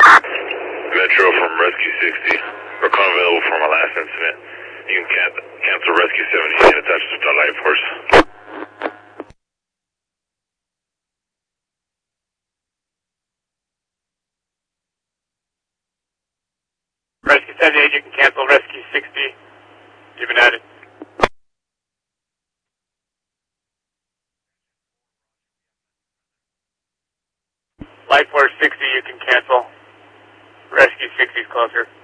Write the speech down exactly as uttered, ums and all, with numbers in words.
Metro from Rescue sixty. Recon available from our last incident. You can can cancel Rescue seventy and attach to the light force. Rescue seventy-eight, you can cancel Rescue sixty. You've been added. Light Force sixty, you can cancel. Rescue sixty is closer.